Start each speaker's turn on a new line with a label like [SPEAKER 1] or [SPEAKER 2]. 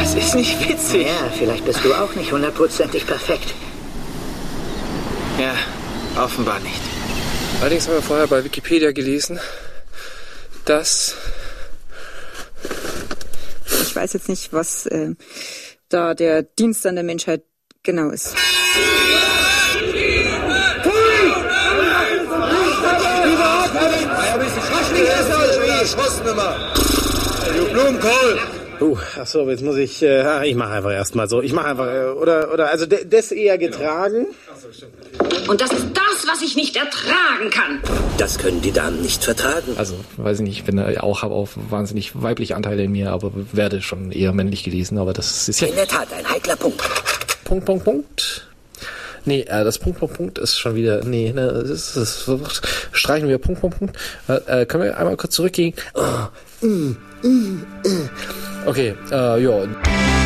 [SPEAKER 1] Das ist nicht witzig.
[SPEAKER 2] Ja, vielleicht bist du auch nicht 100%ig perfekt.
[SPEAKER 1] Ja, offenbar nicht.
[SPEAKER 3] Allerdings haben wir vorher bei Wikipedia gelesen, dass...
[SPEAKER 4] Ich weiß jetzt nicht, was da der Dienst an der Menschheit genau ist.
[SPEAKER 5] Blumenkohl! Achso, jetzt muss ich... ich mache einfach erstmal so. Ich mache einfach... also das eher getragen.
[SPEAKER 6] Und das ist das, was ich nicht ertragen kann.
[SPEAKER 2] Das können die Damen nicht vertragen.
[SPEAKER 3] Also, weiß ich nicht, bin auch, habe auch wahnsinnig weibliche Anteile in mir, aber werde schon eher männlich gelesen, aber das ist ja...
[SPEAKER 2] In der Tat, ein heikler Punkt.
[SPEAKER 3] Punkt. Nee, das Punkt ist schon wieder... Nee, das ist streichen wir Punkt. Können wir einmal kurz zurückgehen? Okay, ja...